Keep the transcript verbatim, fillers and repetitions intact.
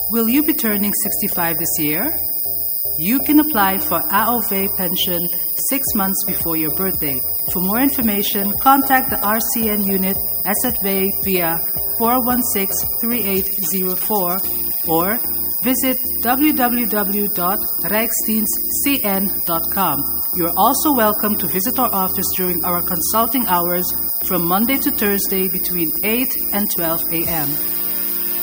Will you be turning sixty-five this year? You can apply for A O V pension six months before your birthday. For more information, contact the R C N unit S at V via four one six, three eight zero four or visit w w w dot rijksdienst c n dot com. You are also welcome to visit our office during our consulting hours from Monday to Thursday between eight and twelve a m